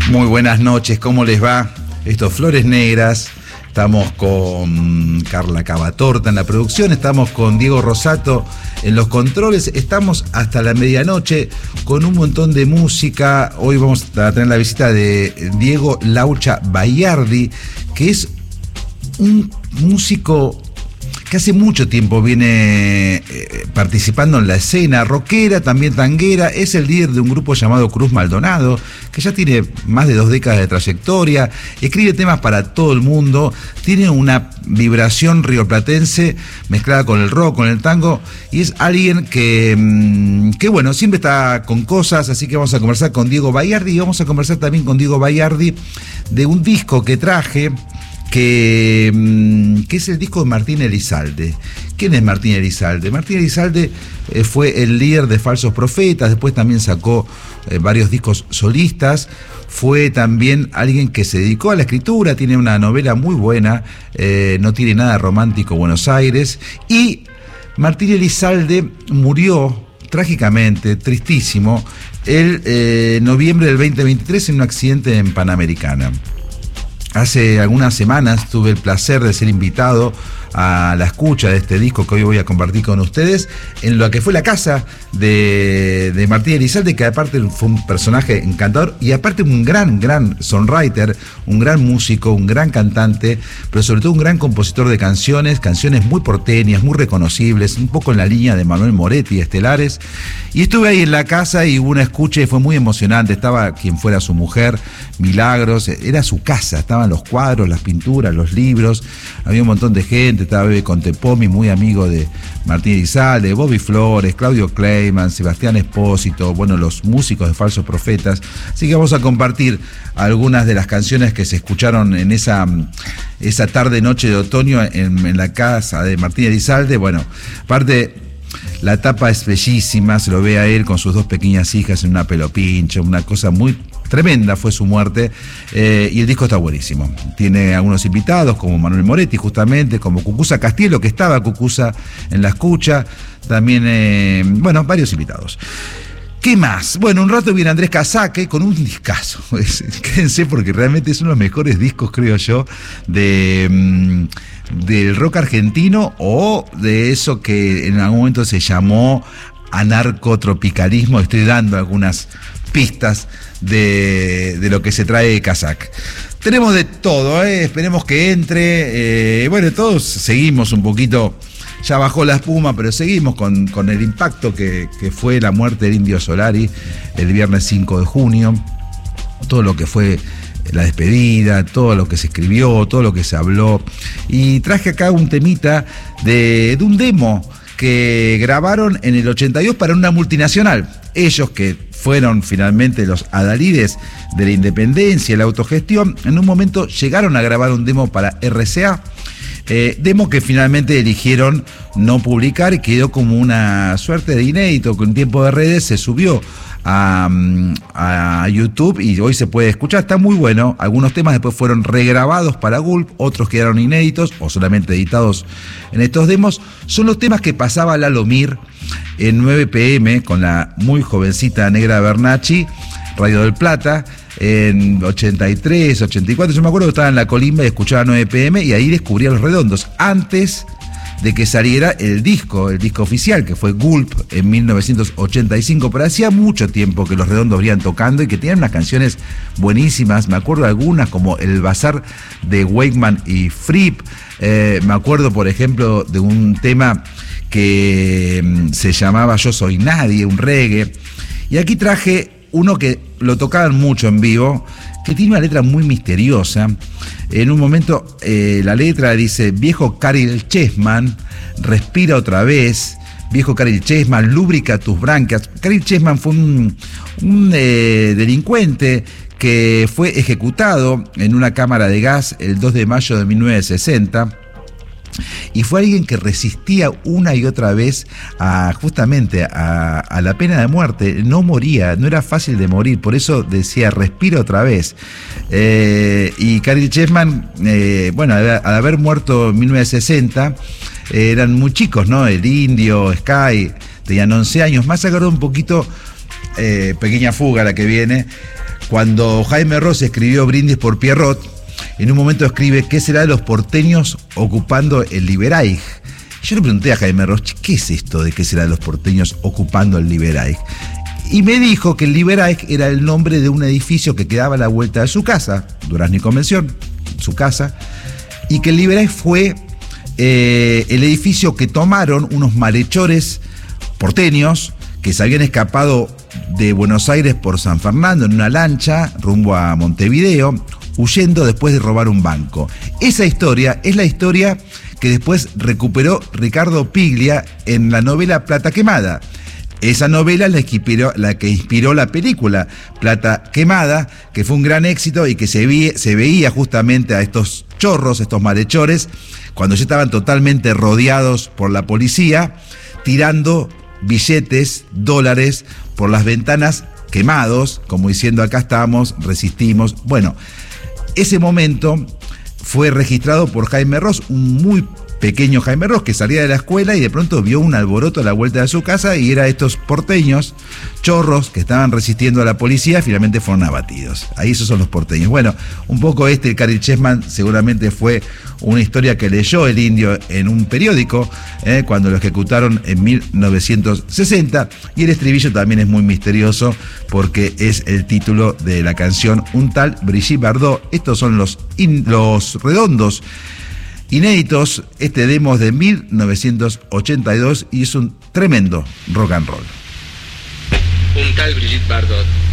Muy buenas noches, ¿cómo les va? Esto es Flores Negras. Estamos con Carla Cavatorta en la producción, estamos con Diego Rosato en los controles, estamos hasta la medianoche con un montón de música. Hoy vamos a tener la visita de Diego Laucha Baiardi, que es un músico que hace mucho tiempo viene participando en la escena rockera, también tanguera. Es el líder de un grupo llamado Cruz Maldonado, que ya tiene más de 2 décadas de trayectoria, escribe temas para todo el mundo, tiene una vibración rioplatense mezclada con el rock, con el tango, y es alguien que bueno, siempre está con cosas, así que vamos a conversar con Diego Baiardi, y vamos a conversar también con Diego Baiardi de un disco que traje, que es el disco de Martín Elizalde. ¿Quién es Martín Elizalde? Martín Elizalde fue el líder de Falsos Profetas, después también sacó varios discos solistas, fue también alguien que se dedicó a la escritura, tiene una novela muy buena, No tiene nada romántico Buenos Aires, y Martín Elizalde murió trágicamente, tristísimo, el noviembre del 2023 en un accidente en Panamericana. Hace algunas semanas tuve el placer de ser invitado a la escucha de este disco que hoy voy a compartir con ustedes, en lo que fue la casa de Martín Elizalde, que aparte fue un personaje encantador y aparte un gran songwriter, un gran músico, un gran cantante, pero sobre todo un gran compositor de canciones muy porteñas, muy reconocibles, un poco en la línea de Manuel Moretti, Estelares. Y estuve ahí en la casa y hubo una escucha y fue muy emocionante. Estaba quien fuera su mujer, Milagros, era su casa, estaban los cuadros, las pinturas, los libros, había un montón de gente. Estaba Bebe Contepomi, muy amigo de Martín Elizalde, Bobby Flores, Claudio Kleiman, Sebastián Espósito, bueno, los músicos de Falsos Profetas. Así que vamos a compartir algunas de las canciones que se escucharon en esa tarde-noche de otoño en la casa de Martín Elizalde. Bueno, aparte, la tapa es bellísima, se lo ve a él con sus 2 pequeñas hijas en una pelopincha, una cosa muy tremenda fue su muerte, y el disco está buenísimo. Tiene algunos invitados como Manuel Moretti, justamente, como Cucuza Castillo, que estaba Cucuza en la escucha, también, bueno, varios invitados. ¿Qué más? Bueno, un rato viene Andrés Casaque con un discazo. Quédense porque realmente es uno de los mejores discos, creo yo, del rock argentino, o de eso que en algún momento se llamó anarcotropicalismo. Estoy dando algunas pistas de lo que se trae Casac. Tenemos de todo, esperemos que entre. Bueno, todos seguimos un poquito, ya bajó la espuma, pero seguimos con el impacto que fue la muerte del Indio Solari el viernes 5 de junio. Todo lo que fue la despedida, todo lo que se escribió, todo lo que se habló. Y traje acá un temita de un demo que grabaron en el 82 para una multinacional. Ellos, que fueron finalmente los adalides de la independencia y la autogestión, en un momento llegaron a grabar un demo para RCA, demo que finalmente eligieron no publicar y quedó como una suerte de inédito, que en tiempo de redes se subió a YouTube y hoy se puede escuchar, está muy bueno. Algunos temas después fueron regrabados para Gulp, otros quedaron inéditos o solamente editados en estos demos. Son los temas que pasaba Lalo Mir en 9 PM con la muy jovencita Negra Bernacchi, Radio del Plata, en 83, 84, yo me acuerdo que estaba en la Colimba y escuchaba 9 PM y ahí descubría Los Redondos, antes de que saliera el disco oficial, que fue Gulp en 1985, pero hacía mucho tiempo que Los Redondos venían tocando y que tenían unas canciones buenísimas. Me acuerdo de algunas como El Bazar de Wakeman y Fripp. Me acuerdo, por ejemplo, de un tema que se llamaba Yo Soy Nadie, un reggae. Y aquí traje uno que lo tocaban mucho en vivo, que tiene una letra muy misteriosa. En un momento la letra dice: viejo Caryl Chessman, respira otra vez. Viejo Caryl Chessman, lúbrica tus branquias. Caryl Chessman fue un delincuente que fue ejecutado en una cámara de gas el 2 de mayo de 1960. Y fue alguien que resistía una y otra vez justamente a la pena de muerte. No moría, no era fácil de morir, por eso decía respira otra vez. Y Caryl Chessman, bueno, al haber muerto en 1960, eran muy chicos, ¿no? El Indio, Sky, tenían 11 años. Más acordó un poquito Pequeña Fuga, la que viene, Cuando Jaime Ross escribió Brindis por Pierrot, en un momento escribe: ¿qué será de los porteños ocupando el Liberaich? Yo le pregunté a Jaime Ross: ¿qué es esto de qué será de los porteños ocupando el Liberaich? Y me dijo que el Liberaich era el nombre de un edificio que quedaba a la vuelta de su casa, Durazno y Convención, su casa, y que el Liberaich fue el edificio que tomaron unos malhechores porteños que se habían escapado de Buenos Aires por San Fernando en una lancha rumbo a Montevideo, huyendo después de robar un banco. Esa historia es la historia que después recuperó Ricardo Piglia en la novela Plata Quemada. Esa novela la que inspiró la película Plata Quemada, que fue un gran éxito y que se veía justamente a estos chorros, estos malhechores, cuando ya estaban totalmente rodeados por la policía, tirando billetes, dólares, por las ventanas, quemados, como diciendo: acá estamos, resistimos. Bueno, ese momento fue registrado por Jaime Ross, un muy pequeño Jaime Ross que salía de la escuela y de pronto vio un alboroto a la vuelta de su casa, y era estos porteños, chorros, que estaban resistiendo a la policía, finalmente fueron abatidos. Ahí esos son los porteños. Bueno, un poco Cary Chessman seguramente fue una historia que leyó el Indio en un periódico cuando lo ejecutaron en 1960, y el estribillo también es muy misterioso porque es el título de la canción Un tal Brigitte Bardot. Estos son los Redondos inéditos. Este demo es de 1982 y es un tremendo rock and roll. Un tal Brigitte Bardot.